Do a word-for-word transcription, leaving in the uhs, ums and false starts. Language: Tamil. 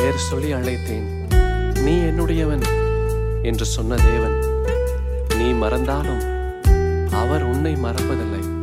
பெயர் சொல்லி அழைத்தேன். நீ என்னுடையவன் என்று சொன்ன தேவன், நீ மறந்தாலும் அவர் உன்னை மறப்பதில்லை.